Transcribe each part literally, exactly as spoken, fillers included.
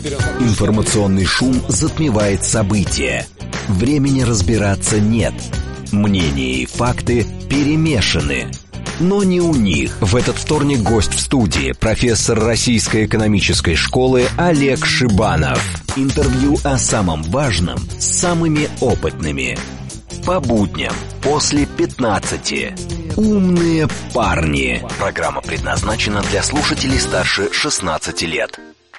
Информационный шум затмевает события. Времени разбираться нет. Мнения и факты перемешаны. Но не у них. В этот вторник гость в студии, профессор Российской экономической школы Олег Шибанов. Интервью о самом важном с самыми опытными. По будням после пятнадцати. Умные парни. Программа предназначена для слушателей старше шестнадцати лет.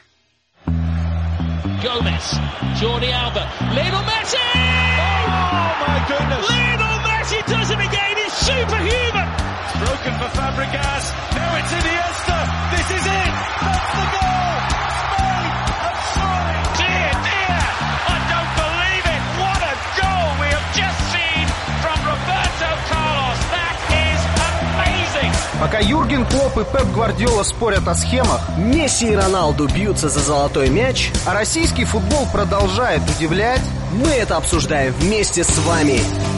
Gomez, Jordi Alba, Lionel Messi! Oh my goodness! Lionel Messi does it again, he's superhuman! It's broken for Fabregas, now it's Iniesta, this is it! That's the goal! Spain have scored! Dear, dear, I don't believe it! What a goal we have just seen from Roberto Carlos! That is amazing! Пока Юрген Клопп и Пеп Гвардиола спорят о схемах, Месси и Роналду бьются за золотой мяч, а российский футбол продолжает удивлять, мы это обсуждаем вместе с вами.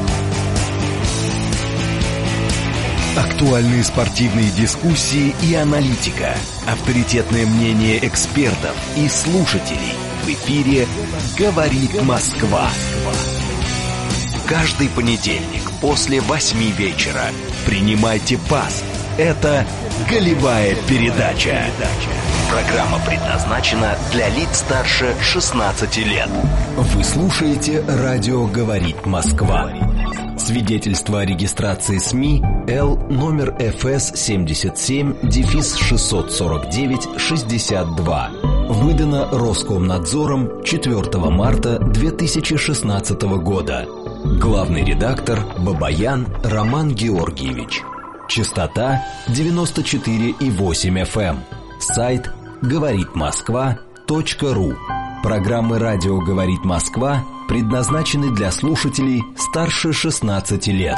Актуальные спортивные дискуссии и аналитика. Авторитетное мнение экспертов и слушателей. В эфире «Говорит Москва». Каждый понедельник после восьми вечера. Принимайте пас. Это «Голевая передача». Программа предназначена для лиц старше шестнадцати лет. Вы слушаете «Радио говорит Москва». Свидетельство о регистрации СМИ Л номер эф эс семьдесят семь шестьсот сорок девять шестьдесят два. Выдано Роскомнадзором четвёртого марта две тысячи шестнадцатого года. Главный редактор Бабаян Роман Георгиевич. Частота девяносто четыре и восемь эф эм. Сайт говорит москва точка ру. Программы «Радио говорит Москва» предназначены для слушателей старше шестнадцати лет.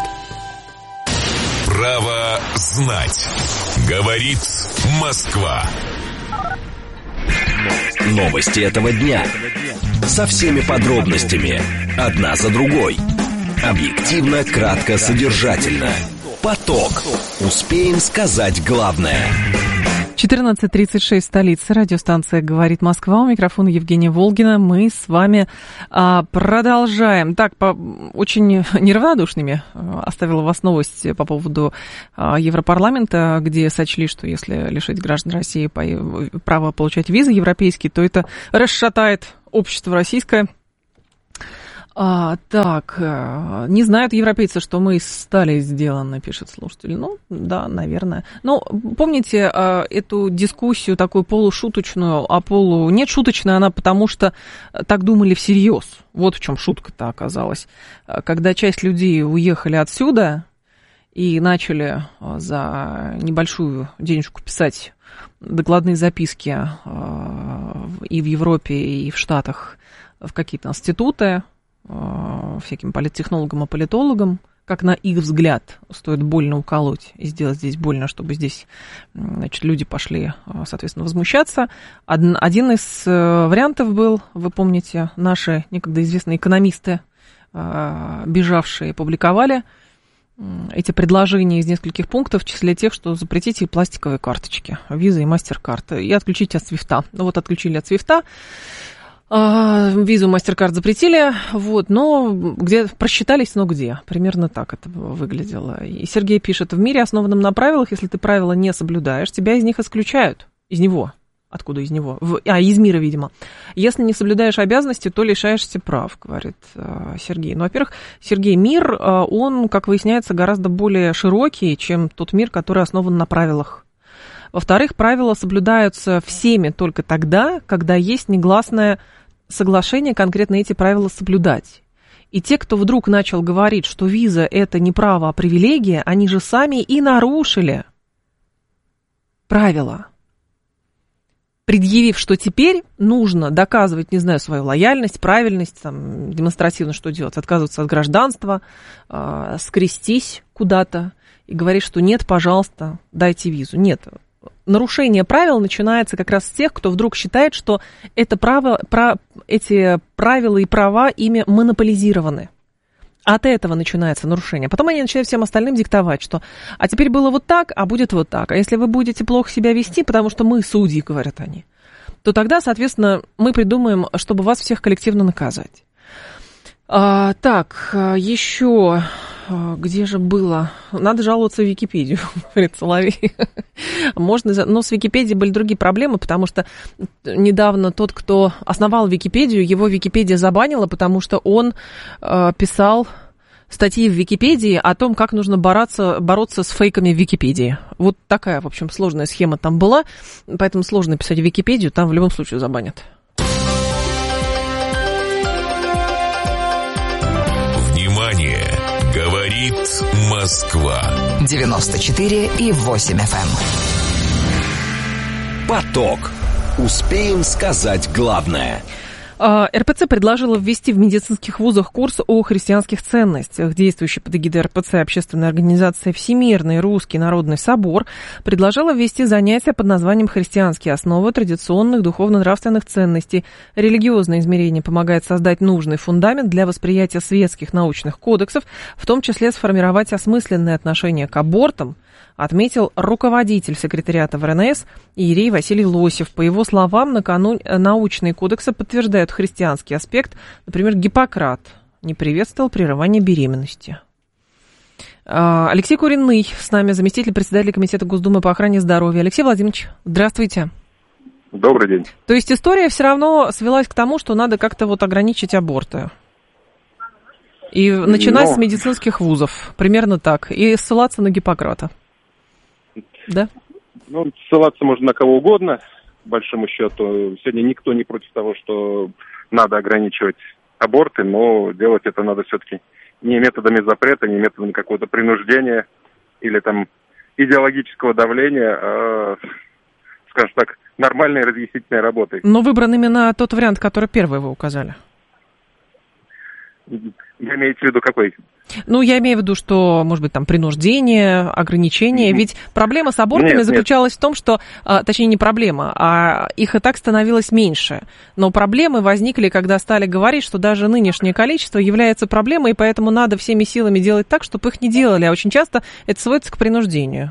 Право знать. Говорит Москва. Новости этого дня. Со всеми подробностями. Одна за другой. Объективно, кратко, содержательно. Поток. Успеем сказать главное. четырнадцать тридцать шесть, столица, радиостанция «Говорит Москва». У микрофона Евгения Волгина. Мы с вами а, продолжаем. Так, по, очень неравнодушными оставила вас новость по поводу а, Европарламента, где сочли, что если лишить граждан России по, права получать визы европейские, то это расшатает общество российское. А, так, не знают европейцы, что мы из стали сделаны, пишет слушатель. Ну, да, наверное. Но помните эту дискуссию такую полушуточную, а полу... Нет, шуточная она, потому что так думали всерьез. Вот в чем шутка-то оказалась. Когда часть людей уехали отсюда и начали за небольшую денежку писать докладные записки и в Европе, и в Штатах в какие-то институты, всяким политтехнологам и политологам, как на их взгляд стоит больно уколоть и сделать здесь больно, чтобы здесь, значит, люди пошли, соответственно, возмущаться. Один, один из вариантов был, вы помните, наши некогда известные экономисты, бежавшие, публиковали эти предложения из нескольких пунктов, в числе тех, что запретите пластиковые карточки, визы и мастер-карт, и отключите от свифта. Ну вот отключили от свифта. Визу, мастер-карт запретили, вот, но где просчитались, но где. Примерно так это выглядело. И Сергей пишет: в мире, основанном на правилах, если ты правила не соблюдаешь, тебя из них исключают. Из него. Откуда из него? В, а, из мира, видимо. Если не соблюдаешь обязанности, то лишаешься прав, говорит э, Сергей. Ну, во-первых, Сергей, мир, э, он, как выясняется, гораздо более широкий, чем тот мир, который основан на правилах. Во-вторых, правила соблюдаются всеми только тогда, когда есть негласное соглашение конкретно эти правила соблюдать. И те, кто вдруг начал говорить, что виза – это не право, а привилегия, они же сами и нарушили правила, предъявив, что теперь нужно доказывать, не знаю, свою лояльность, правильность, там, демонстративно что делать, отказываться от гражданства, э, скрестись куда-то и говорить, что нет, пожалуйста, дайте визу. Нет. Нарушение правил начинается как раз с тех, кто вдруг считает, что это право, про, эти правила и права ими монополизированы. От этого начинается нарушение. Потом они начинают всем остальным диктовать, что а теперь было вот так, а будет вот так. А если вы будете плохо себя вести, потому что мы судьи, говорят они, то тогда, соответственно, мы придумаем, чтобы вас всех коллективно наказать. А, так, еще... Где же было? Надо жаловаться в Википедию, говорит Соловей. Можно, но с Википедией были другие проблемы, потому что недавно тот, кто основал Википедию, его Википедия забанила, потому что он э, писал статьи в Википедии о том, как нужно бороться, бороться с фейками в Википедии. Вот такая, в общем, сложная схема там была, поэтому сложно писать в Википедию, там в любом случае забанят. Внимание! Говорит Москва. девяносто четыре и восемь эф эм. Поток. Успеем сказать главное. эр пэ цэ предложила ввести в медицинских вузах курс о христианских ценностях. Действующая под эгидой эр пэ цэ общественная организация Всемирный Русский Народный Собор предложила ввести занятия под названием «Христианские основы традиционных духовно-нравственных ценностей». Религиозное измерение помогает создать нужный фундамент для восприятия светских научных кодексов, в том числе сформировать осмысленное отношение к абортам, отметил руководитель секретариата в эр эн эс иерей Василий Лосев. По его словам, накануне научные кодексы подтверждают христианский аспект. Например, Гиппократ не приветствовал прерывание беременности. Алексей Куриный с нами, заместитель председателя Комитета Госдумы по охране здоровья. Алексей Владимирович, здравствуйте. Добрый день. То есть история все равно свелась к тому, что надо как-то вот ограничить аборты. И начинать Но... с медицинских вузов. Примерно так. И ссылаться на Гиппократа. Да? Ну, ссылаться можно на кого угодно, по большому счету. Сегодня никто не против того, что надо ограничивать аборты, но делать это надо все-таки не методами запрета, не методами какого-то принуждения или там идеологического давления, а, скажем так, нормальной разъяснительной работой. Но выбран именно тот вариант, который первый вы указали. Вы имеете в виду какой? Ну, я имею в виду, что, может быть, там принуждение, ограничение. Mm-hmm. Ведь проблема с абортами нет, заключалась нет. в том, что, а, точнее, не проблема, а их и так становилось меньше. Но проблемы возникли, когда стали говорить, что даже нынешнее количество является проблемой, и поэтому надо всеми силами делать так, чтобы их не делали. А очень часто это сводится к принуждению.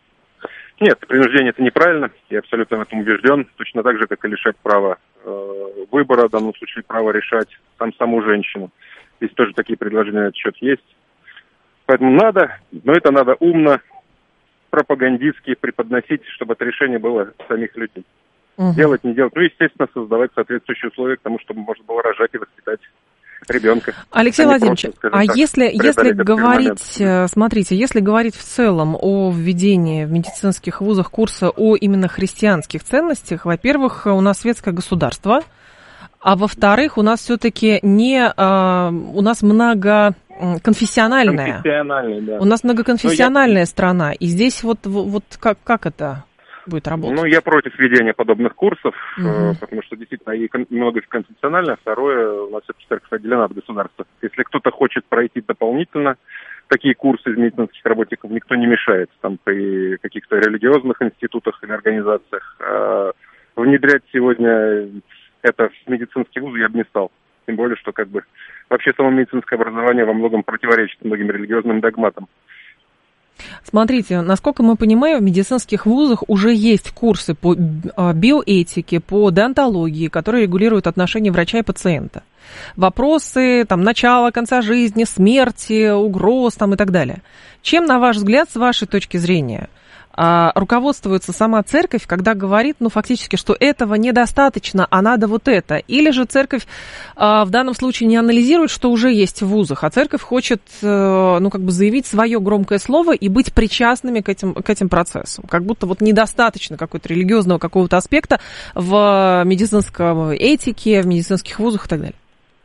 Нет, принуждение это неправильно. Я абсолютно в этом убежден. Точно так же, как и лишать права э, выбора, в данном случае право решать сам саму женщину. Здесь тоже такие предложения на этот счет есть. Поэтому надо, но это надо умно, пропагандистски преподносить, чтобы это решение было самих людей. Угу. Делать, не делать. Ну, естественно, создавать соответствующие условия к тому, чтобы можно было рожать и воспитать ребенка. Алексей а Владимирович, просто, а так, если, если говорить, момент. смотрите, если говорить в целом о введении в медицинских вузах курса о именно христианских ценностях, во-первых, у нас светское государство, а во-вторых, у нас все-таки не, а, у нас многоконфессиональная, да. у нас многоконфессиональная я... страна, и здесь вот, вот как, как это будет работать? Ну, я против введения подобных курсов, угу. потому что действительно и многоконфессиональная, а второе, у нас все-таки церковь отделена от государства. Если кто-то хочет пройти дополнительно такие курсы из медицинских работников, никто не мешает, там при каких-то религиозных институтах или организациях. А внедрять сегодня это в медицинские вузы я бы не стал. Тем более, что как бы вообще само медицинское образование во многом противоречит многим религиозным догматам. Смотрите, насколько мы понимаем, в медицинских вузах уже есть курсы по биоэтике, по деонтологии, которые регулируют отношения врача и пациента. Вопросы там, начала, конца жизни, смерти, угроз там, и так далее. Чем, на ваш взгляд, с вашей точки зрения, руководствуется сама церковь, когда говорит, ну, фактически, что этого недостаточно, а надо вот это? Или же церковь а, в данном случае не анализирует, что уже есть в вузах, а церковь хочет, а, ну, как бы заявить свое громкое слово и быть причастными к этим, к этим процессам? Как будто вот недостаточно какого-то религиозного какого-то аспекта в медицинской этике, в медицинских вузах и так далее.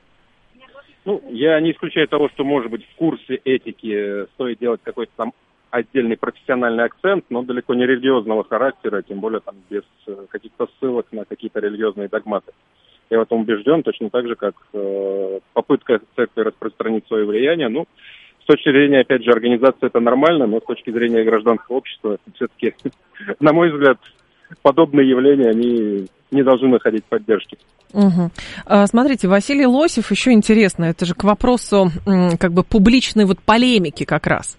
Ну, я не исключаю того, что, может быть, в курсе этики стоит делать какой-то там отдельный профессиональный акцент, но далеко не религиозного характера, тем более там без каких-то ссылок на какие-то религиозные догматы. Я в этом убежден, точно так же, как э, попытка церкви распространить свое влияние. Ну, с точки зрения, опять же, организации это нормально, но с точки зрения гражданского общества, все-таки, на мой взгляд, подобные явления, они не должны находить поддержки. Угу. Смотрите, Василий Лосев, еще интересно, это же к вопросу как бы публичной вот полемики как раз.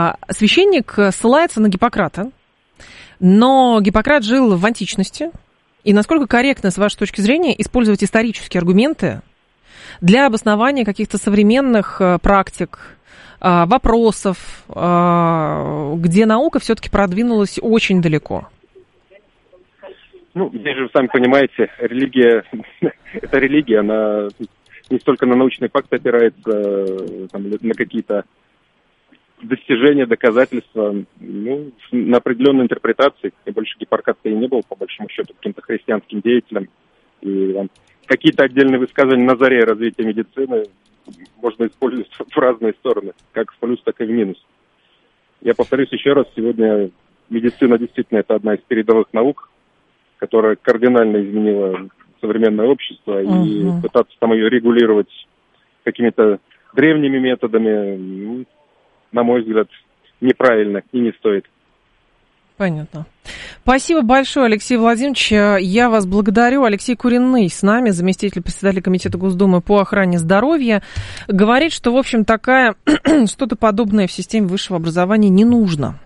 Священник ссылается на Гиппократа, но Гиппократ жил в античности, И насколько корректно, с вашей точки зрения, использовать исторические аргументы для обоснования каких-то современных практик, вопросов, где наука все-таки продвинулась очень далеко? Ну, здесь же, сами понимаете, религия, это религия, она не столько на научные факты опирается, там, на какие-то достижения, доказательства, ну, на определенную интерпретацию. И больше Гиппократ-то и не был, по большому счету, каким-то христианским деятелем. И там, какие-то отдельные высказывания на заре развития медицины можно использовать в разные стороны, как в плюс, так и в минус. Я повторюсь еще раз, сегодня медицина действительно это одна из передовых наук, которая кардинально изменила современное общество, uh-huh. и пытаться там ее регулировать какими-то древними методами, ну, на мой взгляд, неправильно и не стоит. Понятно. Спасибо большое, Алексей Владимирович. Я вас благодарю. Алексей Куриный с нами, заместитель председателя Комитета Госдумы по охране здоровья, говорит, что, в общем, такая что-то подобное в системе высшего образования не нужно.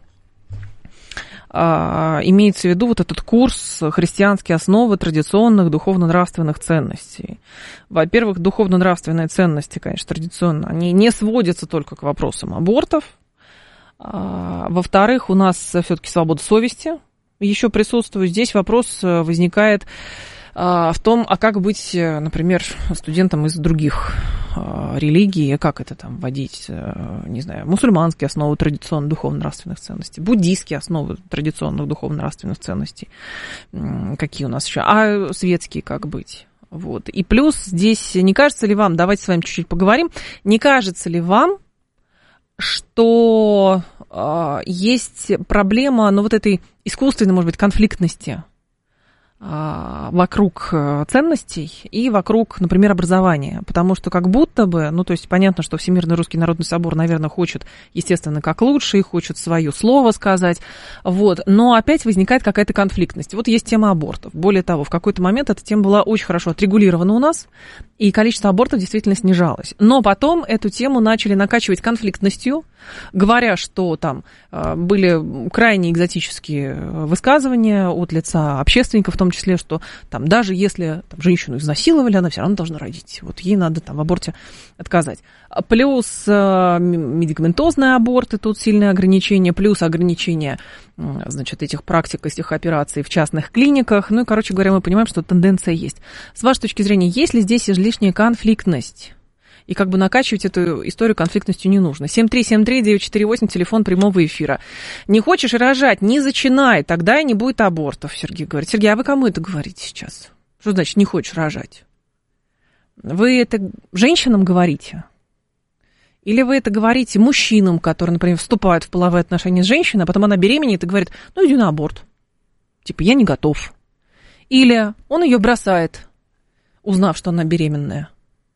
А, имеется в виду вот этот курс «Христианские основы традиционных духовно-нравственных ценностей». Во-первых, духовно-нравственные ценности, конечно, традиционно, они не сводятся только к вопросам абортов. А, во-вторых, у нас все-таки свобода совести еще присутствует. Здесь вопрос возникает а, в том, а как быть, например, студентам из других а, религий, как это там вводить, а, не знаю, мусульманские основы традиционных духовно-нравственных ценностей, буддийские основы традиционных духовно-нравственных ценностей, какие у нас еще, а светские как быть. Вот. И плюс здесь, не кажется ли вам, давайте с вами чуть-чуть поговорим, не кажется ли вам, что э, есть проблема, ну, вот этой искусственной, может быть, конфликтности э, вокруг ценностей и вокруг, например, образования. Потому что как будто бы, ну, то есть понятно, что Всемирный Русский Народный Собор, наверное, хочет, естественно, как лучше, и хочет свое слово сказать, вот, но опять возникает какая-то конфликтность. Вот есть тема абортов. Более того, в какой-то момент эта тема была очень хорошо отрегулирована у нас, и количество абортов действительно снижалось. Но потом эту тему начали накачивать конфликтностью, говоря, что там э, были крайне экзотические высказывания от лица общественников, в том числе, что там даже если там, женщину изнасиловали, она все равно должна родить. Вот ей надо там в аборте отказать. Плюс э, медикаментозные аборты, тут сильные ограничения, плюс ограничения, э, значит, этих практик, этих операций в частных клиниках. Ну и, короче говоря, мы понимаем, что тенденция есть. С вашей точки зрения, есть ли здесь излишняя конфликтность? И как бы накачивать эту историю конфликтностью не нужно. семь три семь три девять четыре восемь, телефон прямого эфира. Не хочешь рожать, не зачинай, тогда и не будет абортов, Сергей говорит. Сергей, а вы кому это говорите сейчас? Что значит не хочешь рожать? Вы это женщинам говорите? Или вы это говорите мужчинам, которые, например, вступают в половые отношения с женщиной, а потом она беременеет и говорит, ну иди на аборт. Типа, я не готов. Или он ее бросает, узнав, что она беременная.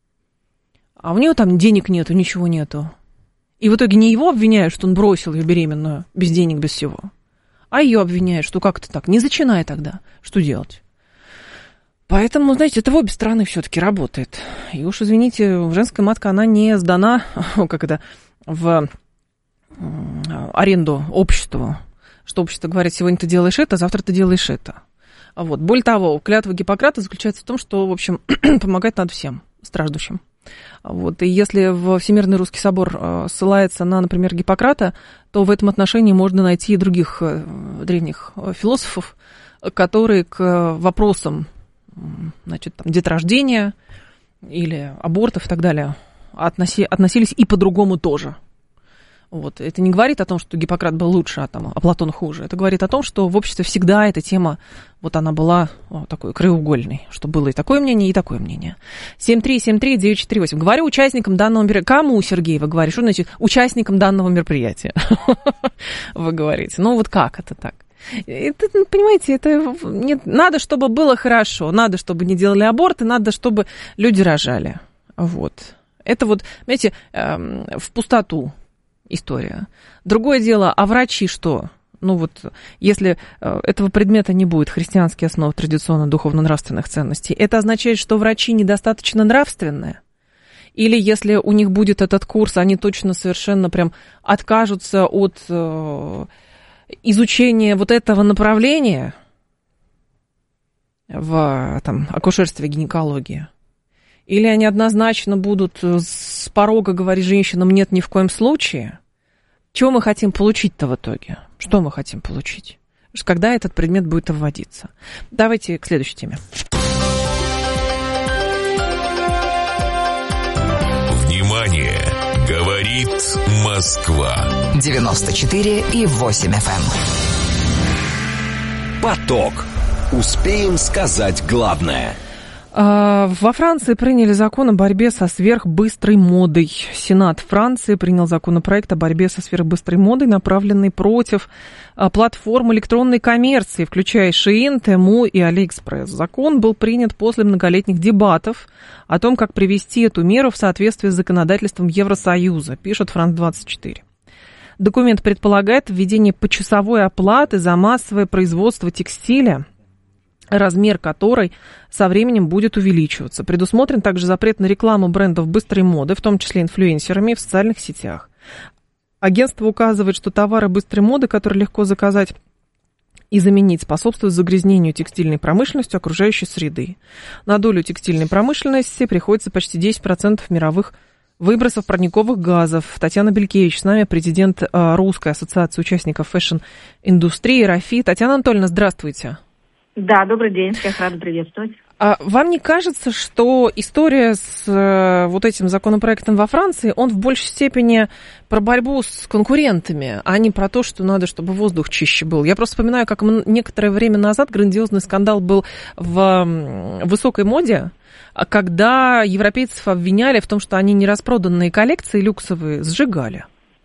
А у нее там денег нету, ничего нету. И в итоге не его обвиняют, что он бросил ее беременную, без денег, без всего, а ее обвиняют, что как-то так, не зачинай тогда, что делать? Поэтому, знаете, это в обе стороны все-таки работает. И уж, извините, женская матка, она не сдана, как это, в аренду обществу, что общество говорит, сегодня ты делаешь это, завтра ты делаешь это. Вот. Более того, клятва Гиппократа заключается в том, что, в общем, помогать надо всем страждущим. Вот. И если Всемирный Русский Собор ссылается на, например, Гиппократа, то в этом отношении можно найти и других древних философов, которые к вопросам, значит, там, деторождения или абортов и так далее относи, относились и по-другому тоже. Вот. Это не говорит о том, что Гиппократ был лучше, а, там, а Платон хуже. Это говорит о том, что в обществе всегда эта тема, вот она была о, такой краеугольной, что было и такое мнение, и такое мнение. семь три семь три девять четыре восемь. Говорю участникам данного мероприятия. Кому, Сергей, вы говорите? Что значит участникам данного мероприятия? Вы говорите. Ну вот как это так? Это, понимаете, это нет, надо, чтобы было хорошо, надо, чтобы не делали аборты, надо, чтобы люди рожали. Вот. Это вот, знаете, эм, в пустоту история. Другое дело, а врачи что? Ну вот, если э, этого предмета не будет, христианские основы традиционно духовно-нравственных ценностей, это означает, что врачи недостаточно нравственные? Или если у них будет этот курс, они точно совершенно прям откажутся от э, изучения вот этого направления? в там, акушерстве, гинекологии? Или они однозначно будут с порога говорить женщинам «нет, ни в коем случае»? Чего мы хотим получить-то в итоге? Что мы хотим получить? Когда этот предмет будет вводиться? Давайте к следующей теме. Внимание! Говорит Москва. девяносто четыре и восемь эф эм. Поток. Успеем сказать главное. Во Франции приняли закон о борьбе со сверхбыстрой модой. Сенат Франции принял законопроект о борьбе со сверхбыстрой модой, направленный против платформ электронной коммерции, включая Shein, Temu и AliExpress. Закон был принят после многолетних дебатов о том, как привести эту меру в соответствие с законодательством Евросоюза, пишет Франс двадцать четыре. Документ предполагает введение почасовой оплаты за массовое производство текстиля, размер которой со временем будет увеличиваться. Предусмотрен также запрет на рекламу брендов быстрой моды, в том числе инфлюенсерами, в социальных сетях. Агентство указывает, что товары быстрой моды, которые легко заказать и заменить, способствуют загрязнению текстильной промышленностью окружающей среды. На долю текстильной промышленности приходится почти десять процентов мировых выбросов парниковых газов. Татьяна Белькевич с нами, президент Русской ассоциации участников фэшн-индустрии РАФИ. Татьяна Анатольевна, здравствуйте. Да, добрый день, всех рада приветствовать. А вам не кажется, что история с э, вот этим законопроектом во Франции, он в большей степени про борьбу с конкурентами, а не про то, что надо, чтобы воздух чище был? Я просто вспоминаю, как некоторое время назад грандиозный скандал был в высокой моде, когда европейцев обвиняли в том, что они нераспроданные коллекции люксовые сжигали.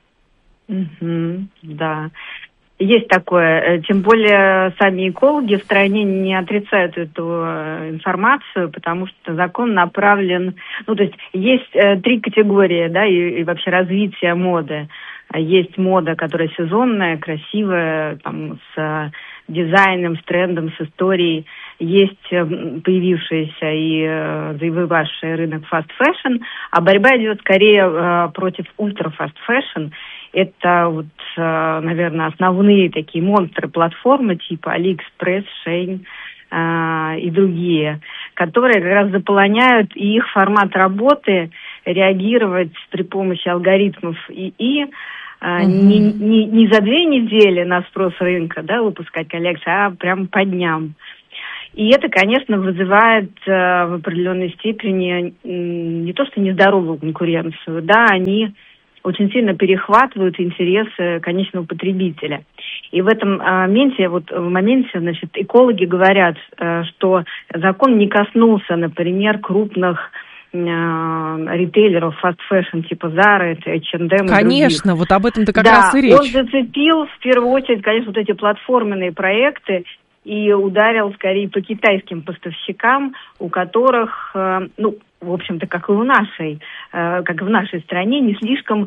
Mm-hmm, да. Есть такое, тем более сами экологи в стране не отрицают эту информацию, потому что закон направлен, ну то есть есть три категории, да, и, и вообще развитие моды. Есть мода, которая сезонная, красивая, там, с дизайном, с трендом, с историей. Есть появившийся и завоевавший рынок fast fashion, а борьба идет скорее против ультра fast fashion. Это вот, наверное, основные такие монстры платформы типа AliExpress, Shein э, и другие, которые как раз заполоняют, и их формат работы реагировать при помощи алгоритмов ИИ Uh-huh. Не, не, не за две недели на спрос рынка, да, выпускать коллекцию, а прям по дням. И это, конечно, вызывает э, в определенной степени э, не то что нездоровую конкуренцию, да, они очень сильно перехватывают интересы конечного потребителя. И в этом э, моменте, вот в моменте, значит, экологи говорят, э, что закон не коснулся, например, крупных ритейлеров, fast fashion типа Zara, эйч энд эм. Конечно, вот об этом-то как да, раз и речь. Он зацепил в первую очередь, конечно, вот эти платформенные проекты и ударил скорее по китайским поставщикам, у которых, ну, в общем-то, как и у нашей, как и в нашей стране, не слишком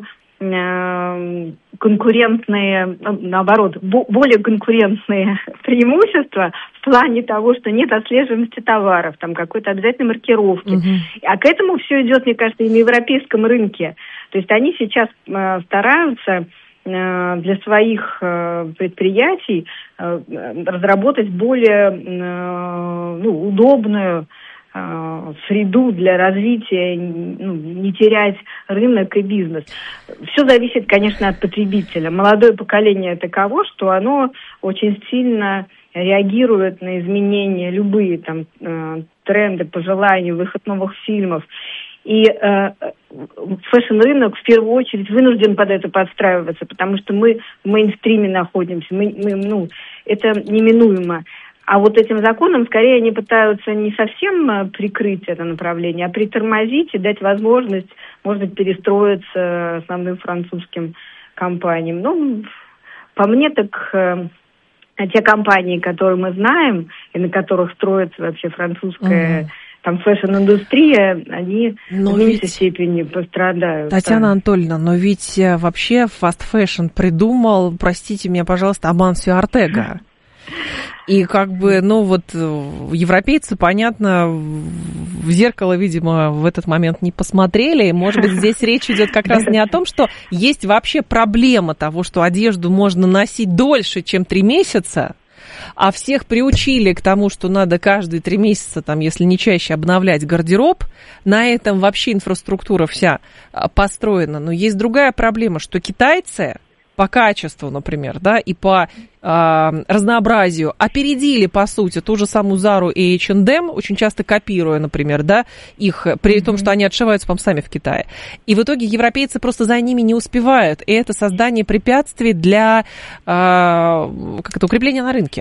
конкурентные, наоборот, более конкурентные преимущества в плане того, что нет отслеживаемости товаров, там какой-то обязательной маркировки. Uh-huh. А к этому все идет, мне кажется, и на европейском рынке. То есть они сейчас э, стараются э, для своих э, предприятий э, разработать более э, ну, удобную среду для развития, ну, не терять рынок и бизнес. Все зависит, конечно, от потребителя. Молодое поколение таково, что оно очень сильно реагирует на изменения, любые там тренды, пожелания, выход новых фильмов. И э, фэшн-рынок в первую очередь вынужден под это подстраиваться, потому что мы в мейнстриме находимся, мы, мы, ну, это неминуемо. А вот этим законом, скорее, они пытаются не совсем прикрыть это направление, а притормозить и дать возможность, может быть, перестроиться основным французским компаниям. Ну, по мне, так э, те компании, которые мы знаем, и на которых строится вообще французская угу. там фэшн-индустрия, они но в меньшей ведь... степени пострадают. Татьяна да. Анатольевна, но ведь вообще fast fashion придумал, простите меня, пожалуйста, Амансио Ортега. И как бы, ну вот, европейцы, понятно, в зеркало, видимо, в этот момент не посмотрели. Может быть, здесь речь идет как раз не о том, что есть вообще проблема того, что одежду можно носить дольше, чем три месяца, а всех приучили к тому, что надо каждые три месяца, там, если не чаще, обновлять гардероб, на этом вообще инфраструктура вся построена. Но есть другая проблема, что китайцы по качеству, например, да, и по э, разнообразию опередили, по сути, ту же самую Зару и эйч энд эм, очень часто копируя, например, да, их, при mm-hmm. том, что они отшиваются, по-моему, сами в Китае. И в итоге европейцы просто за ними не успевают, и это создание препятствий для, э, как это, укрепления на рынке.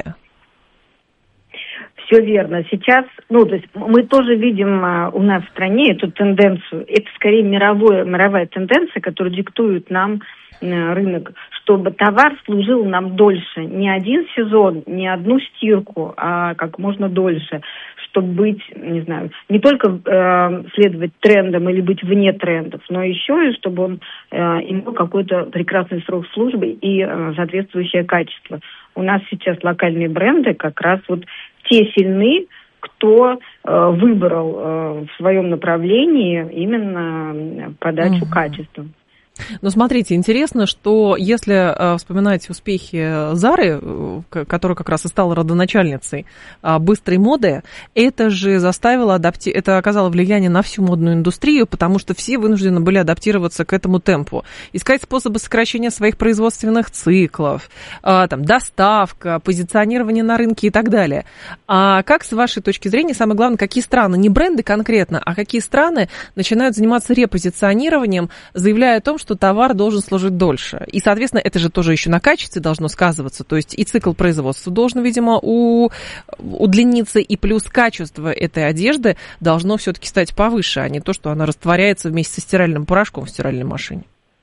Все верно. Сейчас, ну, то есть мы тоже видим а, у нас в стране эту тенденцию. Это скорее мировое, мировая тенденция, которую диктует нам а, рынок, чтобы товар служил нам дольше. Не один сезон, не одну стирку, а как можно дольше. Чтобы быть, не знаю, не только э, следовать трендам или быть вне трендов, но еще и чтобы он э, имел какой-то прекрасный срок службы и э, соответствующее качество. У нас сейчас локальные бренды как раз вот те сильны, кто э, выбрал э, в своем направлении именно подачу mm-hmm. качества. Ну, смотрите, интересно, что если э, вспоминать успехи Зары, э, которая как раз и стала родоначальницей э, быстрой моды, это же заставило адапти... это оказало влияние на всю модную индустрию, потому что все вынуждены были адаптироваться к этому темпу, искать способы сокращения своих производственных циклов, э, там, доставка, позиционирование на рынке и так далее. А как, с вашей точки зрения, самое главное, какие страны, не бренды конкретно, а какие страны начинают заниматься репозиционированием, заявляя о том, что что товар должен служить дольше. И, соответственно, это же тоже еще на качестве должно сказываться. То есть и цикл производства должен, видимо, у, удлиниться, и плюс качество этой одежды должно все-таки стать повыше, а не то, что она растворяется вместе со стиральным порошком в стиральной машине.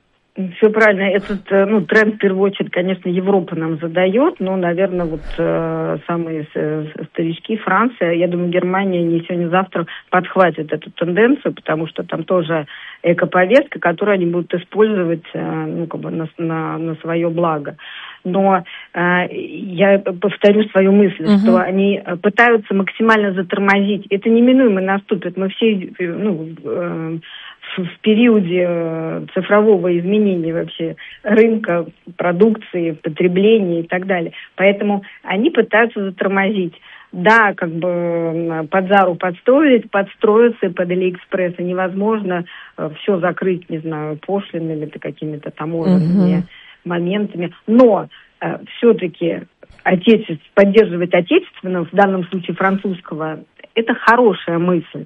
Все правильно. Этот, ну, тренд, в первую очередь, конечно, Европа нам задает, но, наверное, вот э, самые э, старички, Франция, я думаю, Германия не сегодня, не завтра подхватит эту тенденцию, потому что там тоже экоповестка, которую они будут использовать э, ну, как бы на, на, на свое благо. Но э, я повторю свою мысль, uh-huh. что они пытаются максимально затормозить. Это неминуемо наступит. Мы все, ну, э, в периоде цифрового изменения вообще рынка, продукции, потребления и так далее. Поэтому они пытаются затормозить. Да, как бы под Зару подстроить, подстроиться под Алиэкспресс невозможно все закрыть, не знаю, пошлинами или какими-то таможенными uh-huh. моментами. Но э, все-таки отечеств, поддерживать отечественного, в данном случае французского, это хорошая мысль.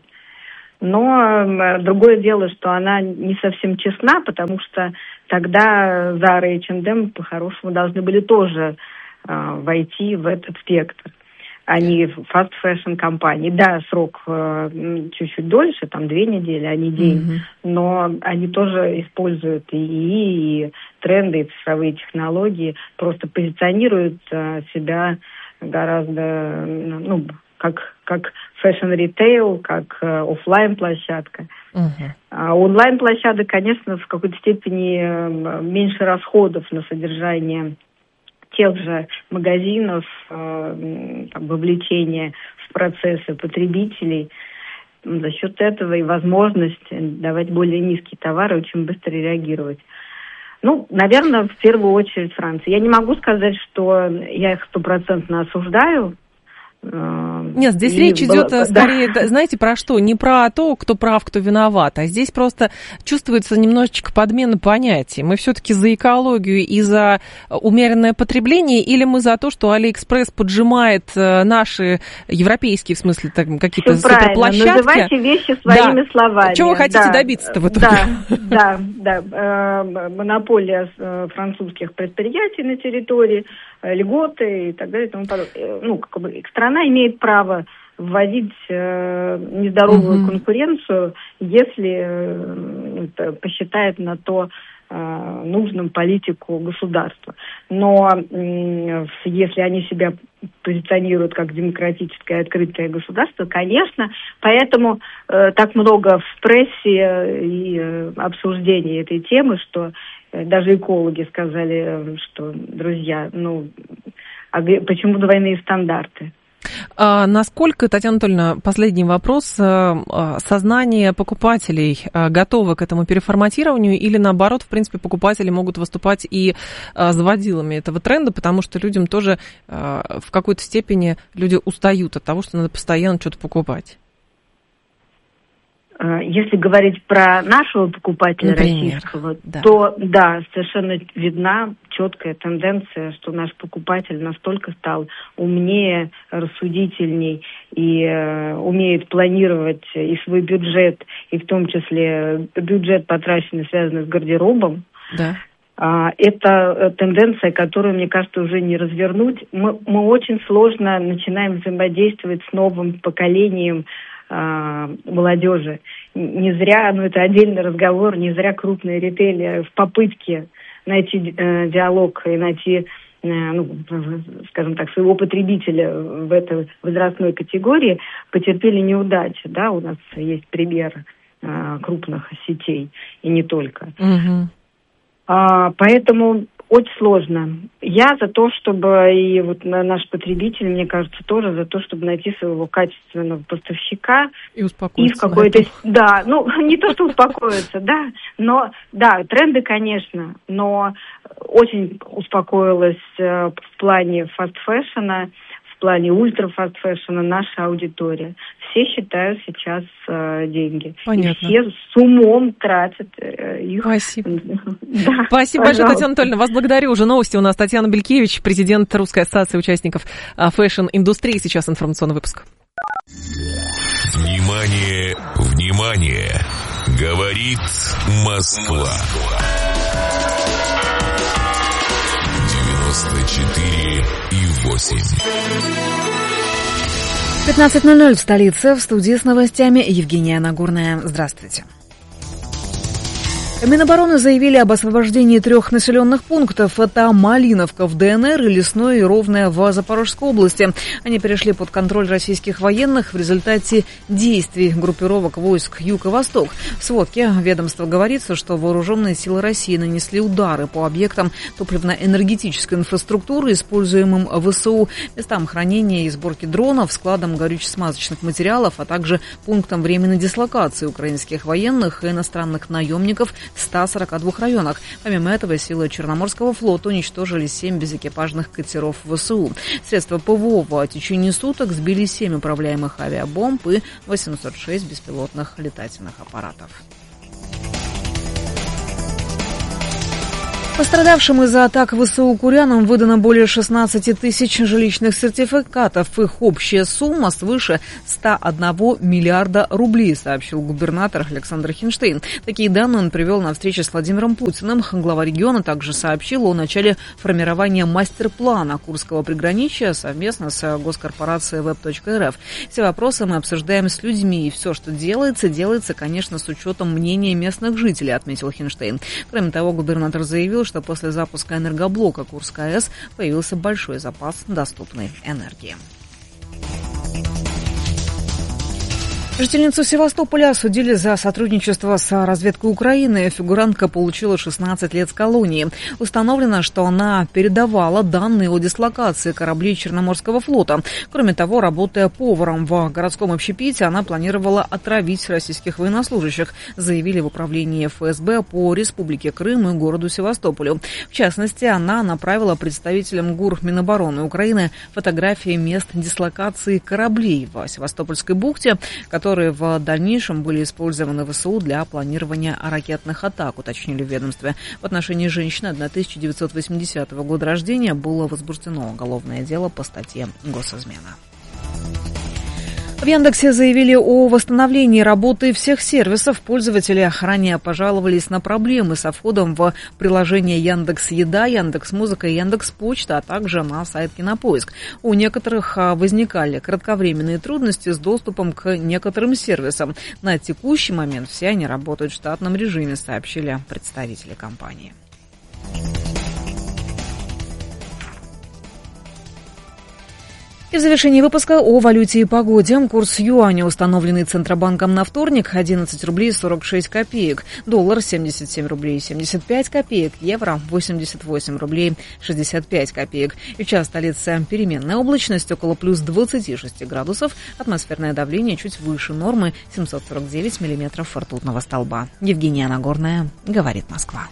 Но другое дело, что она не совсем честна, потому что тогда Zara и эйч энд эм по-хорошему должны были тоже э, войти в этот спектр. Они fast fashion компании. Да, срок э, чуть-чуть дольше, там две недели, а не день. Mm-hmm. Но они тоже используют и, и тренды, и цифровые технологии, просто позиционируют э, себя гораздо, ну, как, как фэшн-ритейл, как э, офлайн-площадка. Uh-huh. А онлайн-площадок, конечно, в какой-то степени э, меньше расходов на содержание тех же магазинов, э, там, вовлечение в процессы потребителей. За счет этого и возможность давать более низкие товары, очень быстро реагировать. Ну, наверное, в первую очередь Франция. Я не могу сказать, что я их стопроцентно осуждаю. Нет, здесь и речь идет было, скорее, да. знаете, про что? Не про то, кто прав, кто виноват, а здесь просто чувствуется немножечко подмена понятий. Мы все-таки за экологию и за умеренное потребление, или мы за то, что Алиэкспресс поджимает наши европейские, в смысле, так, какие-то суперплощадки? Называйте вещи своими да. словами. Чего вы хотите да. добиться-то в итоге? Да, да, да. Монополия французских предприятий на территории, льготы и так далее и тому подобное. Ну, как бы страна имеет право вводить э, нездоровую uh-huh. конкуренцию, если э, посчитает на то э, нужным политику государства. Но э, если они себя позиционируют как демократическое открытое государство, конечно, поэтому э, так много в прессе и э, обсуждений этой темы, что э, даже экологи сказали, что, друзья, ну, а почему двойные стандарты? А насколько, Татьяна Анатольевна, последний вопрос, сознание покупателей готово к этому переформатированию или, наоборот, в принципе, покупатели могут выступать и заводилами этого тренда, потому что людям тоже в какой-то степени люди устают от того, что надо постоянно что-то покупать? Если говорить про нашего покупателя, например, российского, да. то да, совершенно видна четкая тенденция, что наш покупатель настолько стал умнее, рассудительней и э, умеет планировать и свой бюджет, и в том числе бюджет, потраченный, связанный с гардеробом. Да. А, это тенденция, которую, мне кажется, уже не развернуть. Мы, мы очень сложно начинаем взаимодействовать с новым поколением молодежи. Не зря, ну это отдельный разговор, не зря крупные ритейлеры в попытке найти э, диалог и найти, э, ну, скажем так, своего потребителя в этой возрастной категории потерпели неудачу. Да, у нас есть пример э, крупных сетей, и не только. Угу. А, поэтому очень сложно. Я за то, чтобы, и вот наш потребитель, мне кажется, тоже за то, чтобы найти своего качественного поставщика. И успокоиться. И в какой-то... Да, ну, не то, что успокоиться, да, но, да, тренды, конечно, но очень успокоилась в плане фаст-фэшена, в плане ультра-фаст-фэшена наша аудитория. Все считают сейчас э, деньги. Понятно. И все с умом тратят э, их. Спасибо. Да, Спасибо большое, Татьяна Анатольевна. Вас благодарю. Уже новости у нас. Татьяна Белькевич, президент Русской ассоциации участников фэшн-индустрии. Сейчас информационный выпуск. Внимание, внимание! Говорит Москва. девяносто четыре и восемь. пятнадцать ноль ноль в столице. В студии с новостями Евгения Нагорная. Здравствуйте. Минобороны заявили об освобождении трех населенных пунктов. Это Малиновка в ДНР и Лесное и Ровное в Запорожской области. Они перешли под контроль российских военных в результате действий группировок войск Юг и Восток. В сводке ведомства говорится, что вооруженные силы России нанесли удары по объектам топливно-энергетической инфраструктуры, используемым ВСУ, местам хранения и сборки дронов, складам горюче-смазочных материалов, а также пунктам временной дислокации украинских военных и иностранных наемников в ста сорока двух районах. Помимо этого, силы Черноморского флота уничтожили семь безэкипажных катеров ВСУ. Средства ПВО в течение суток сбили семь управляемых авиабомб и восемьсот шесть беспилотных летательных аппаратов. Пострадавшим из-за атак ВСУ курянам выдано более шестнадцати тысяч жилищных сертификатов. Их общая сумма свыше ста одного миллиарда рублей, сообщил губернатор Александр Хинштейн. Такие данные он привел на встрече с Владимиром Путиным. Глава региона также сообщил о начале формирования мастер-плана Курского приграничья совместно с госкорпорацией веб точка эр эф. Все вопросы мы обсуждаем с людьми, и все, что делается, делается, конечно, с учетом мнения местных жителей, отметил Хинштейн. Кроме того, губернатор заявил, что после запуска энергоблока Курской АЭС появился большой запас доступной энергии. Жительницу Севастополя осудили за сотрудничество с разведкой Украины. Фигурантка получила шестнадцать лет с колонии. Установлено, что она передавала данные о дислокации кораблей Черноморского флота. Кроме того, работая поваром в городском общепите, она планировала отравить российских военнослужащих, заявили в управлении эф эс бэ по Республике Крым и городу Севастополю. В частности, она направила представителям ГУР Минобороны Украины фотографии мест дислокации кораблей в Севастопольской бухте, которые которые в дальнейшем были использованы ВСУ для планирования ракетных атак, уточнили в ведомстве. В отношении женщины тысяча девятьсот восьмидесятого года рождения было возбуждено уголовное дело по статье «Госизмена». В Яндексе заявили о восстановлении работы всех сервисов. Пользователи ранее пожаловались на проблемы со входом в приложение Яндекс.Еда, Яндекс.Музыка и Яндекс.Почта, а также на сайт Кинопоиск. У некоторых возникали кратковременные трудности с доступом к некоторым сервисам. На текущий момент все они работают в штатном режиме, сообщили представители компании. И в завершении выпуска о валюте и погоде. Курс юаня, установленный Центробанком на вторник, одиннадцать рублей сорок шесть копеек. Доллар семьдесят семь рублей семьдесят пять копеек. Евро восемьдесят восемь рублей шестьдесят пять копеек. И в час столицы переменная облачность около плюс двадцати шести градусов. Атмосферное давление чуть выше нормы семьсот сорок девять миллиметров ртутного столба. Евгения Нагорная, говорит Москва.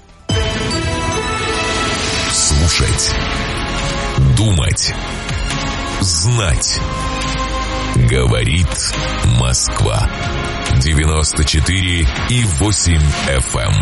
Слушать. Думать. Знать. Говорит Москва. девяносто четыре и восемь эф эм.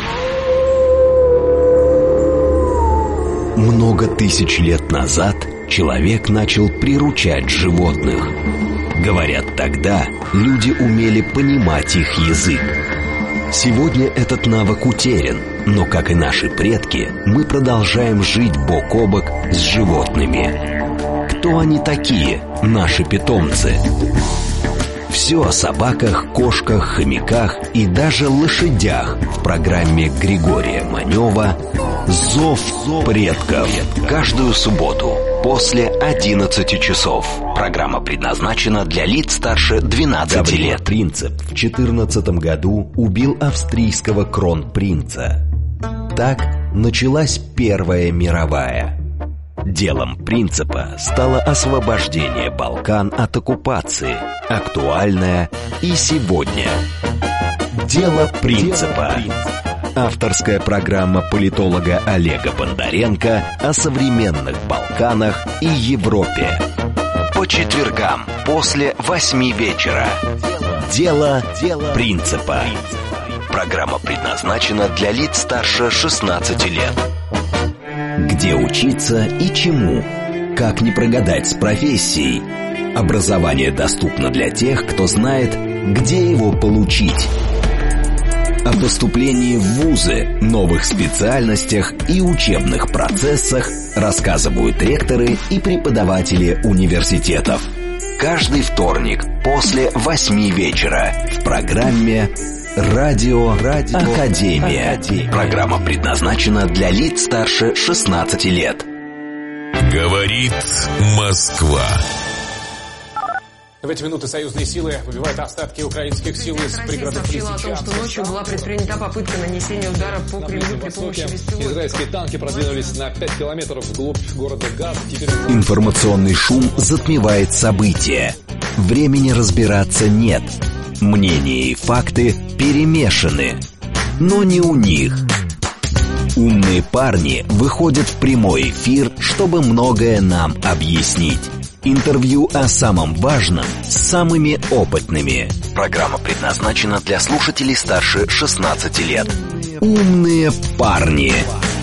Много тысяч лет назад человек начал приручать животных. Говорят, тогда люди умели понимать их язык. Сегодня этот навык утерян, но, как и наши предки, мы продолжаем жить бок о бок с животными. Кто они такие, наши питомцы? Все о собаках, кошках, хомяках и даже лошадях в программе Григория Манева «Зов предков». Каждую субботу после одиннадцати часов. Программа предназначена для лиц старше двенадцати лет. Принцип в четырнадцатом году убил австрийского кронпринца. Так началась Первая мировая. Делом Принципа стало освобождение Балкан от оккупации, актуальное и сегодня. Дело Принципа. Авторская программа политолога Олега Бондаренко о современных Балканах и Европе. По четвергам после восьми вечера. Дело Принципа. Программа предназначена для лиц старше шестнадцати лет. Где учиться и чему? Как не прогадать с профессией? Образование доступно для тех, кто знает, где его получить. О поступлении в вузы, новых специальностях и учебных процессах рассказывают ректоры и преподаватели университетов. Каждый вторник после восьми вечера в программе «Радио, Радио Академия». Академия. Программа предназначена для лиц старше шестнадцати лет. Говорит Москва. В эти минуты союзные силы выбивают остатки украинских сил из пригородов Лисичанска. О том, что ночью была предпринята попытка нанесения удара по Кремлю при помощи беспилотников. Израильские танки продвинулись на пять километров вглубь города Газ. Теперь... Информационный шум затмевает события. Времени разбираться нет. Мнения и факты перемешаны. Но не у них. Умные парни выходят в прямой эфир, чтобы многое нам объяснить. Интервью о самом важном с самыми опытными. Программа предназначена для слушателей старше шестнадцати лет. Умные парни.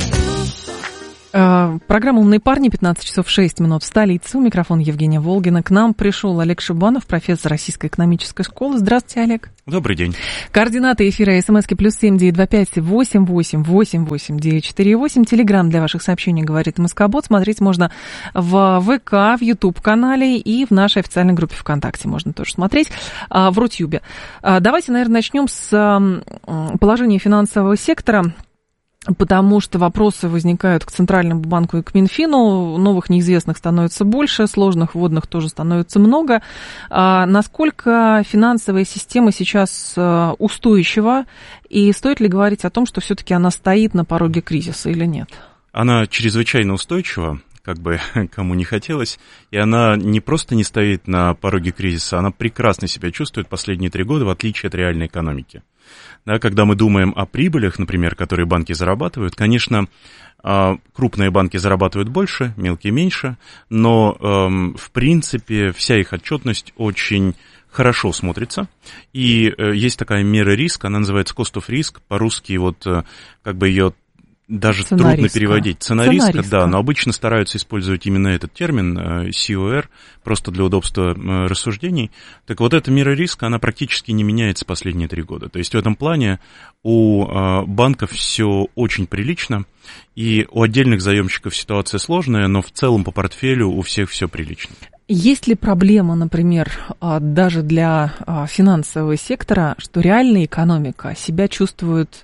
Программа «Умные парни», пятнадцать часов шесть минут в столице. У микрофона Евгения Волгина. К нам пришел Олег Шибанов, профессор Российской экономической школы. Здравствуйте, Олег. Добрый день. Координаты эфира СМСки плюс семь девять два пять восемь восемь восемь восемь девять четыре восемь. Телеграм для ваших сообщений «Говорит Москобот». Смотреть можно в ВК, в Ютуб-канале и в нашей официальной группе ВКонтакте можно тоже смотреть, в Рутюбе. Давайте, наверное, начнем с положения финансового сектора. Потому что вопросы возникают к Центральному банку и к Минфину, новых неизвестных становится больше, сложных вводных тоже становится много. А насколько финансовая система сейчас устойчива, и стоит ли говорить о том, что все-таки она стоит на пороге кризиса или нет? Она чрезвычайно устойчива, как бы кому не хотелось, и она не просто не стоит на пороге кризиса, она прекрасно себя чувствует последние три года, в отличие от реальной экономики. Да, когда мы думаем о прибылях, например, которые банки зарабатывают, конечно, крупные банки зарабатывают больше, мелкие меньше, но, в принципе, вся их отчетность очень хорошо смотрится, и есть такая мера риска, она называется cost of risk, по-русски вот как бы ее даже цена трудно риска. переводить. Цена, Цена риска, риска, да, но обычно стараются использовать именно этот термин, си о эр, просто для удобства рассуждений. Так вот, эта мера риска, она практически не меняется последние три года. То есть в этом плане у банков все очень прилично, и у отдельных заемщиков ситуация сложная, но в целом по портфелю у всех все прилично. Есть ли проблема, например, даже для финансового сектора, что реальная экономика себя чувствует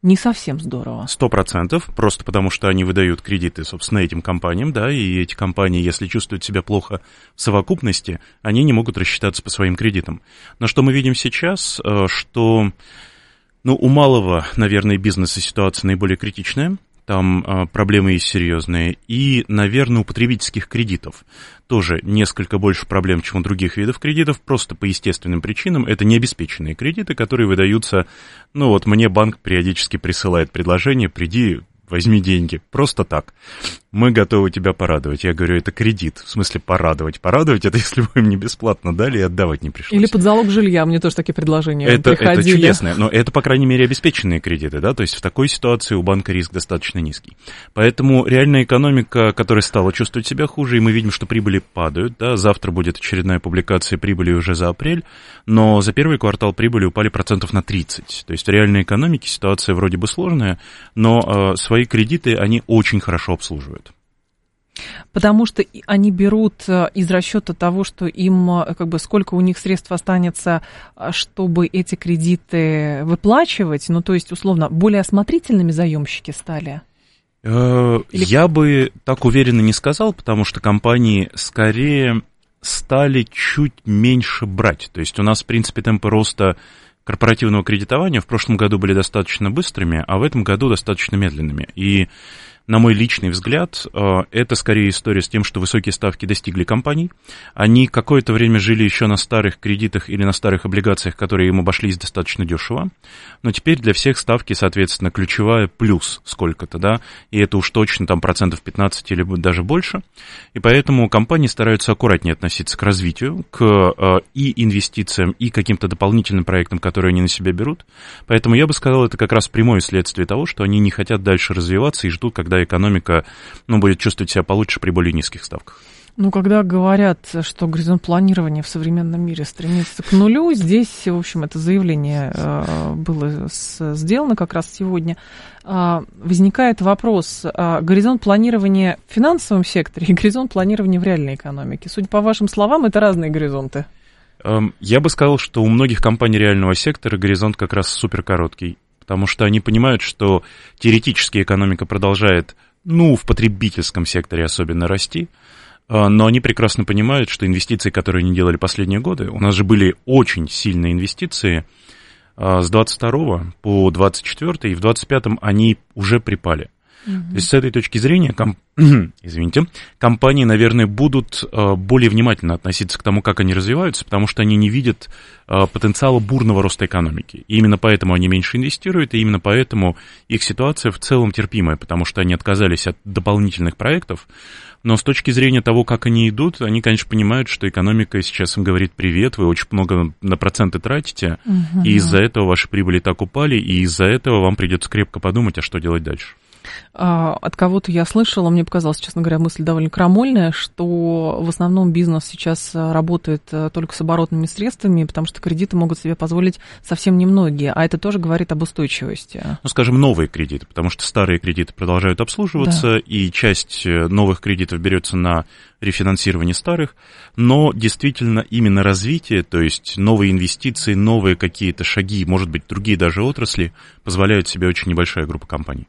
не совсем здорово. Сто процентов, просто потому что они выдают кредиты, собственно, этим компаниям, да, и эти компании, если чувствуют себя плохо в совокупности, они не могут рассчитаться по своим кредитам. Но что мы видим сейчас, что, ну, у малого, наверное, бизнеса ситуация наиболее критичная. Там а, проблемы есть серьезные. И, наверное, у потребительских кредитов тоже несколько больше проблем, чем у других видов кредитов, просто по естественным причинам. Это необеспеченные кредиты, которые выдаются, ну вот мне банк периодически присылает предложение: приди, возьми деньги, просто так. Мы готовы тебя порадовать. Я говорю, это кредит. В смысле порадовать? Порадовать — это если вы им не бесплатно дали и отдавать не пришлось. Или под залог жилья. Мне тоже такие предложения это, приходили. Это чудесно. Но это, по крайней мере, обеспеченные кредиты, да? То есть в такой ситуации у банка риск достаточно низкий. Поэтому реальная экономика, которая стала чувствовать себя хуже, и мы видим, что прибыли падают, да? Завтра будет очередная публикация прибыли уже за апрель, но за первый квартал прибыли упали процентов на тридцать. То есть в реальной экономике ситуация вроде бы сложная, но э, свои кредиты они очень хорошо обслуживают. Потому что они берут из расчета того, что им, как бы, сколько у них средств останется, чтобы эти кредиты выплачивать, ну, то есть, условно, более осмотрительными заемщики стали? Или... Я бы так уверенно не сказал, потому что компании скорее стали чуть меньше брать. То есть у нас, в принципе, темпы роста корпоративного кредитования в прошлом году были достаточно быстрыми, а в этом году достаточно медленными. И на мой личный взгляд, это скорее история с тем, что высокие ставки достигли компаний. Они какое-то время жили еще на старых кредитах или на старых облигациях, которые им обошлись достаточно дешево. Но теперь для всех ставки, соответственно, ключевая плюс сколько-то, да, и это уж точно там процентов пятнадцать или даже больше. И поэтому компании стараются аккуратнее относиться к развитию, к и инвестициям, и каким-то дополнительным проектам, которые они на себя берут. Поэтому я бы сказал, это как раз прямое следствие того, что они не хотят дальше развиваться и ждут, когда экономика, ну, будет чувствовать себя получше при более низких ставках. Ну, когда говорят, что горизонт планирования в современном мире стремится к нулю, здесь, в общем, это заявление э, было с, сделано как раз сегодня, э, возникает вопрос, э, горизонт планирования в финансовом секторе и горизонт планирования в реальной экономике. Судя по вашим словам, это разные горизонты. Я бы сказал, что у многих компаний реального сектора горизонт как раз суперкороткий. Потому что они понимают, что теоретически экономика продолжает, ну, в потребительском секторе особенно расти, но они прекрасно понимают, что инвестиции, которые они делали последние годы, у нас же были очень сильные инвестиции с двадцать второго по двадцать четвёртый, и в двадцать пятом они уже припали. Mm-hmm. То есть с этой точки зрения комп... Извините, компании, наверное, будут uh, более внимательно относиться к тому, как они развиваются, потому что они не видят uh, потенциала бурного роста экономики. И именно поэтому они меньше инвестируют, и именно поэтому их ситуация в целом терпимая, потому что они отказались от дополнительных проектов. Но с точки зрения того, как они идут, они, конечно, понимают, что экономика сейчас им говорит: привет, вы очень много на проценты тратите, uh-huh. и из-за этого ваши прибыли так упали, и из-за этого вам придется крепко подумать, а что делать дальше. От кого-то я слышала, мне показалась, честно говоря, мысль довольно крамольная, что в основном бизнес сейчас работает только с оборотными средствами, потому что кредиты могут себе позволить совсем немногие, а это тоже говорит об устойчивости. Ну, скажем, новые кредиты, потому что старые кредиты продолжают обслуживаться, да. И часть новых кредитов берется на рефинансирование старых, но действительно именно развитие, то есть новые инвестиции, новые какие-то шаги, может быть, другие даже отрасли, позволяют себе очень небольшая группа компаний.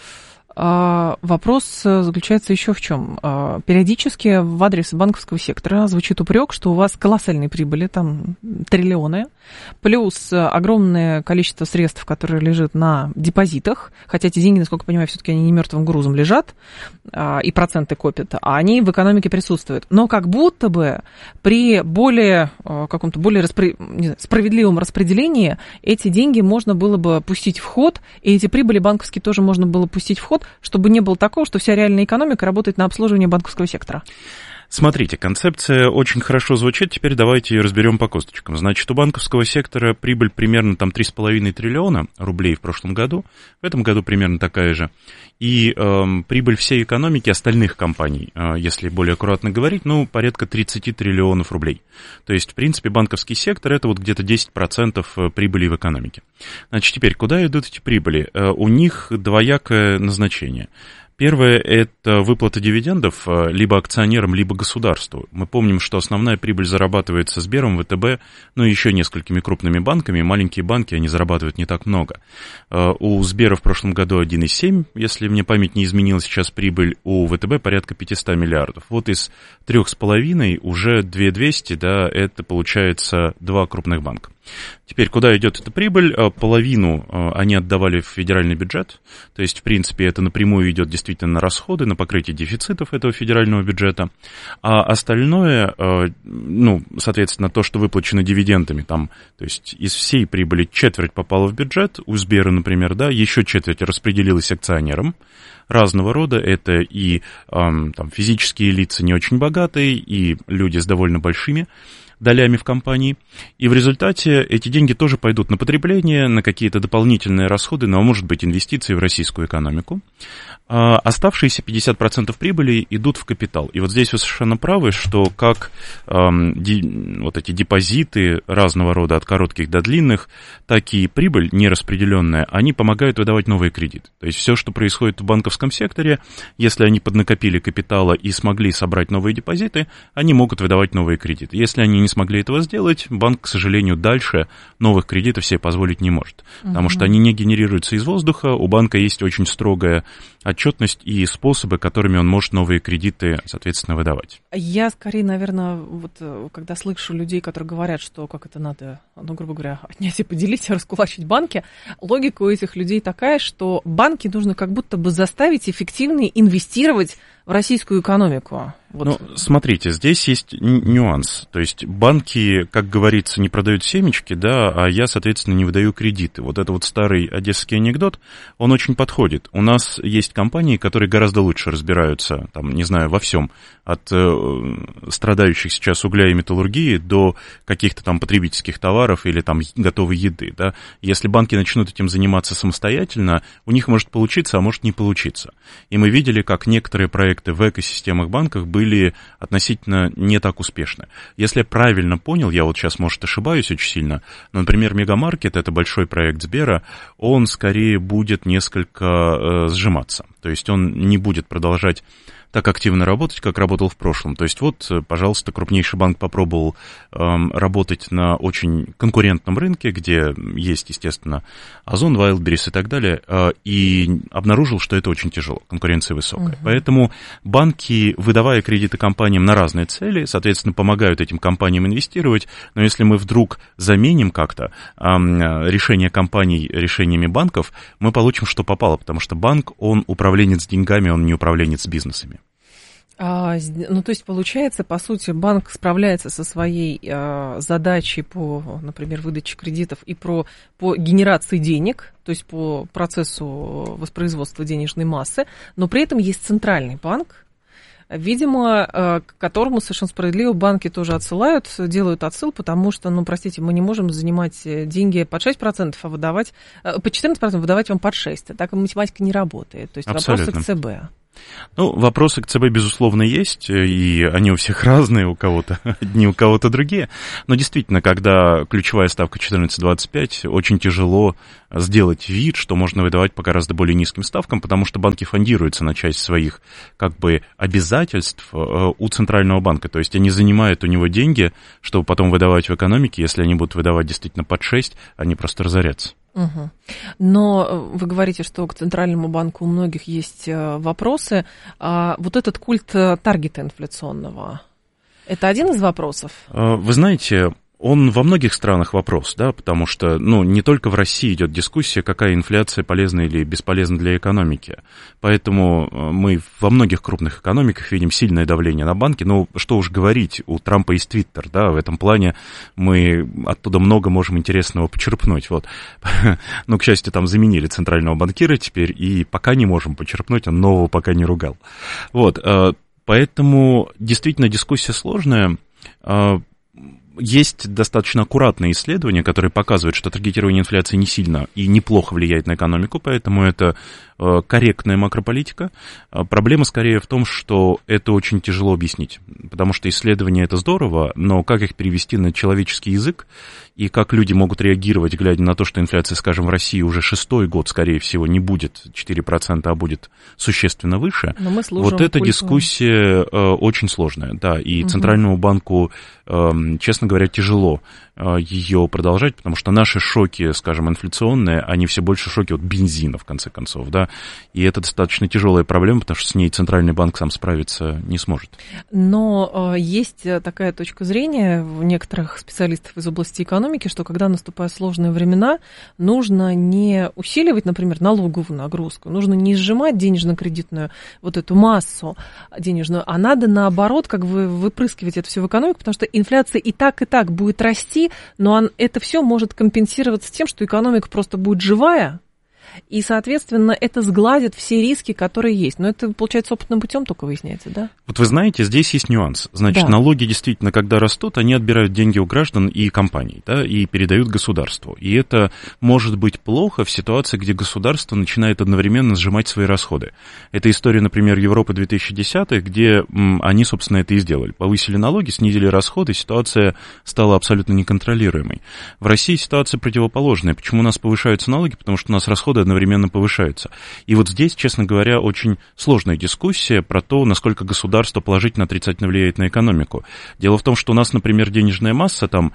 Вопрос заключается еще в чем. Периодически в адрес банковского сектора звучит упрек, что у вас колоссальные прибыли, там триллионы, плюс огромное количество средств, которые лежат на депозитах, хотя эти деньги, насколько я понимаю, все-таки они не мертвым грузом лежат, и проценты копят, а они в экономике присутствуют. Но как будто бы при более, каком-то более распри... не знаю, справедливом распределении эти деньги можно было бы пустить в ход, и эти прибыли банковские тоже можно было пустить в ход, чтобы не было такого, что вся реальная экономика работает на обслуживание банковского сектора. Смотрите, концепция очень хорошо звучит, теперь давайте ее разберем по косточкам. Значит, у банковского сектора прибыль примерно там три с половиной триллиона рублей в прошлом году, в этом году примерно такая же. И э, прибыль всей экономики остальных компаний, э, если более аккуратно говорить, ну, порядка тридцать триллионов рублей. То есть, в принципе, банковский сектор – это вот где-то десять процентов прибыли в экономике. Значит, теперь, куда идут эти прибыли? Э, у них двоякое назначение. Первое – это выплата дивидендов либо акционерам, либо государству. Мы помним, что основная прибыль зарабатывается Сбером, ВТБ, ну и еще несколькими крупными банками. Маленькие банки, они зарабатывают не так много. У Сбера в прошлом году один целых семь десятых, если мне память не изменила, сейчас прибыль, у ВТБ порядка пятьсот миллиардов. Вот из трех с половиной уже две тысячи двести, да, это получается два крупных банка. Теперь, куда идет эта прибыль? Половину они отдавали в федеральный бюджет, то есть, в принципе, это напрямую идет действительно на расходы, на покрытие дефицитов этого федерального бюджета, а остальное, ну, соответственно, то, что выплачено дивидендами, там, то есть, из всей прибыли четверть попала в бюджет, у Сбера, например, да, еще четверть распределилась акционерам разного рода, это и там, физические лица не очень богатые, и люди с довольно большими долями в компании, и в результате эти деньги тоже пойдут на потребление, на какие-то дополнительные расходы, но, может быть, инвестиции в российскую экономику. А оставшиеся пятьдесят процентов прибыли идут в капитал. И вот здесь вы совершенно правы, что как эм, ди, вот эти депозиты разного рода, от коротких до длинных, так и прибыль нераспределенная, они помогают выдавать новые кредиты. То есть все, что происходит в банковском секторе, если они поднакопили капитала и смогли собрать новые депозиты, они могут выдавать новые кредиты. Если они не смогли этого сделать, банк, к сожалению, дальше новых кредитов себе позволить не может. Uh-huh. Потому что они не генерируются из воздуха, у банка есть очень строгая отчетность и способы, которыми он может новые кредиты, соответственно, выдавать. Я скорее, наверное, вот когда слышу людей, которые говорят, что как это надо, ну, грубо говоря, отнять и поделить, раскулачить банки, логика у этих людей такая, что банки нужно как будто бы заставить эффективно инвестировать в российскую экономику. Вот. Ну, смотрите, здесь есть нюанс. То есть банки, как говорится, не продают семечки, да, а я, соответственно, не выдаю кредиты. Вот это вот старый одесский анекдот, он очень подходит. У нас есть компании, которые гораздо лучше разбираются, там, не знаю, во всем, от э, страдающих сейчас угля и металлургии до каких-то там потребительских товаров или там готовой еды, да. Если банки начнут этим заниматься самостоятельно, у них может получиться, а может не получиться. И мы видели, как некоторые проекты в экосистемах банков были относительно не так успешны. Если я правильно понял, я вот сейчас, может, ошибаюсь очень сильно, но, например, Мегамаркет, это большой проект Сбера, он скорее будет несколько э, сжиматься. То есть он не будет продолжать так активно работать, как работал в прошлом. То есть вот, пожалуйста, крупнейший банк попробовал э, работать на очень конкурентном рынке, где есть, естественно, Озон, Wildberries и так далее, э, и обнаружил, что это очень тяжело, конкуренция высокая. Uh-huh. Поэтому банки, выдавая кредиты компаниям на разные цели, соответственно, помогают этим компаниям инвестировать, но если мы вдруг заменим как-то э, решение компаний решениями банков, мы получим, что попало, потому что банк, он управленец деньгами, он не управленец бизнесами. А, ну, то есть, получается, по сути, банк справляется со своей а, задачей по, например, выдаче кредитов и про, по генерации денег, то есть по процессу воспроизводства денежной массы, но при этом есть центральный банк, видимо, к которому совершенно справедливо банки тоже отсылают, делают отсыл, потому что, ну, простите, мы не можем занимать деньги под шесть процентов, а выдавать, по четырнадцать процентов выдавать вам под шесть процентов. Так математика не работает. То есть абсолютно. Вопросы к ЦБ. Ну, вопросы к ЦБ, безусловно, есть, и они у всех разные, у кого-то одни, у кого-то другие. Но действительно, когда ключевая ставка четырнадцать двадцать пять, очень тяжело сделать вид, что можно выдавать по гораздо более низким ставкам, потому что банки фондируются на часть своих, как бы, обязательств у Центрального банка. То есть они занимают у него деньги, чтобы потом выдавать в экономике. Если они будут выдавать действительно под шесть, они просто разорятся. Угу. Но вы говорите, что к Центральному банку у многих есть вопросы. А вот этот культ таргета инфляционного, это один из вопросов? Вы знаете, он во многих странах вопрос, да, потому что, ну, не только в России идет дискуссия, какая инфляция полезна или бесполезна для экономики. Поэтому мы во многих крупных экономиках видим сильное давление на банки. Ну, что уж говорить, у Трампа есть Твиттер, да, в этом плане мы оттуда много можем интересного почерпнуть, вот. Но, к счастью, там заменили центрального банкира теперь, и пока не можем почерпнуть, он нового пока не ругал. Вот, поэтому действительно дискуссия сложная. Есть достаточно аккуратные исследования, которые показывают, что таргетирование инфляции не сильно и неплохо влияет на экономику, поэтому это корректная макрополитика. Проблема скорее в том, что это очень тяжело объяснить, потому что исследования — это здорово, но как их перевести на человеческий язык, и как люди могут реагировать, глядя на то, что инфляция, скажем, в России уже шестой год, скорее всего, не будет четыре процента, а будет существенно выше, вот эта пульту. Дискуссия э, очень сложная, да, и угу. Центральному банку, э, честно говоря, тяжело э, ее продолжать, потому что наши шоки, скажем, инфляционные, они все больше шоки от бензина, в конце концов, да, и это достаточно тяжелая проблема, потому что с ней Центральный банк сам справиться не сможет. Но э, есть такая точка зрения у некоторых специалистов из области экономики, что когда наступают сложные времена, нужно не усиливать, например, налоговую нагрузку, нужно не сжимать денежно-кредитную вот эту массу денежную, а надо, наоборот, как бы выпрыскивать это все в экономику, потому что инфляция и так, и так будет расти, но он, это все может компенсироваться тем, что экономика просто будет живая, и, соответственно, это сгладит все риски, которые есть. Но это, получается, опытным путем только выясняется, да? Вот вы знаете, здесь есть нюанс. Значит, да. Налоги действительно, когда растут, они отбирают деньги у граждан и компаний, да, и передают государству. И это может быть плохо в ситуации, где государство начинает одновременно сжимать свои расходы. Это история, например, Европы две тысячи десятых, где м, они, собственно, это и сделали. Повысили налоги, снизили расходы, ситуация стала абсолютно неконтролируемой. В России ситуация противоположная. Почему у нас повышаются налоги? Потому что у нас расходы одновременно повышаются. И вот здесь, честно говоря, очень сложная дискуссия про то, насколько государство положительно, отрицательно влияет на экономику. Дело в том, что у нас, например, денежная масса, там,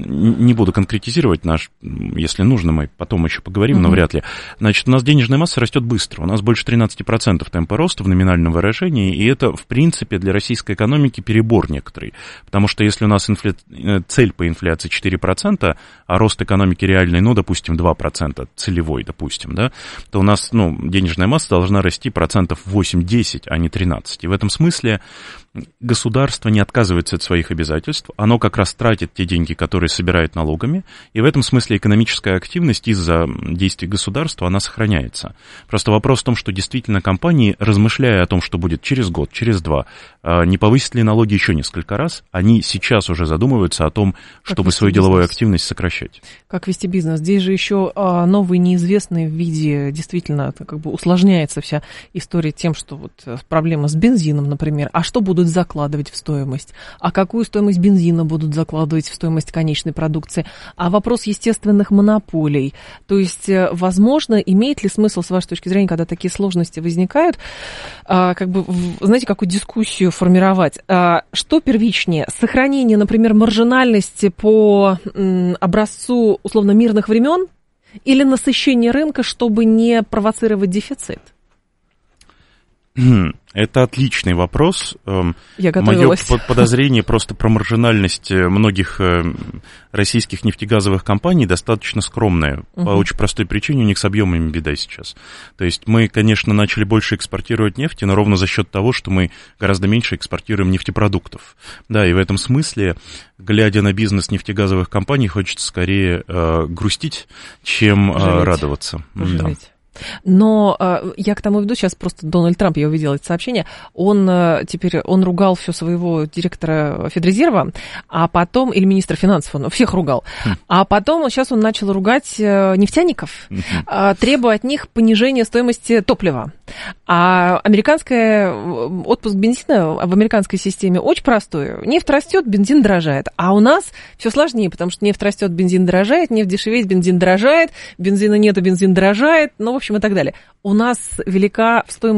не буду конкретизировать наш, если нужно, мы потом еще поговорим, но вряд ли. Значит, у нас денежная масса растет быстро. У нас больше тринадцать процентов темпа роста в номинальном выражении, и это, в принципе, для российской экономики перебор некоторый. Потому что если у нас инфля... цель по инфляции четыре процента, а рост экономики реальный, ну, допустим, два процента, целевой, допустим, да, то у нас, ну, денежная масса должна расти процентов восемь-десять, а не тринадцать. И в этом смысле государство не отказывается от своих обязательств, оно как раз тратит те деньги, которые собирает налогами, и в этом смысле экономическая активность из-за действий государства, она сохраняется. Просто вопрос в том, что действительно компании, размышляя о том, что будет через год, через два, не повысят ли налоги еще несколько раз, они сейчас уже задумываются о том, как чтобы свою бизнес? деловую активность сокращать. Как вести бизнес? Здесь же еще новые неизвестные в виде, действительно, это как бы усложняется вся история тем, что вот проблема с бензином, например, а что будут закладывать в стоимость, а какую стоимость бензина будут закладывать в стоимость конечной продукции, а вопрос естественных монополий. То есть, возможно, имеет ли смысл, с вашей точки зрения, когда такие сложности возникают, как бы, знаете, какую дискуссию формировать? Что первичнее? Сохранение, например, маржинальности по образцу условно мирных времен или насыщение рынка, чтобы не провоцировать дефицит? Это отличный вопрос. Я готовилась. Мое подозрение просто про маржинальность многих российских нефтегазовых компаний достаточно скромное. Uh-huh. По очень простой причине, у них с объемами беда сейчас. То есть мы, конечно, начали больше экспортировать нефти, но ровно за счет того, что мы гораздо меньше экспортируем нефтепродуктов. Да, и в этом смысле, глядя на бизнес нефтегазовых компаний, хочется скорее э, грустить, чем э, радоваться. Да. Но э, я к тому веду, сейчас просто Дональд Трамп, я увидела это сообщение, он э, теперь, он ругал все своего директора Федрезерва, а потом, или министра финансов, он всех ругал, хм. а потом сейчас он начал ругать э, нефтяников, э, требуя от них понижения стоимости топлива. А американская, отпуск бензина в американской системе очень простой. Нефть растет, бензин дорожает. А у нас все сложнее, потому что нефть растет, бензин дорожает, нефть дешевеет, бензин дорожает, бензина нет, а бензин дорожает, ну, в общем, и так далее. У нас велика в стоимости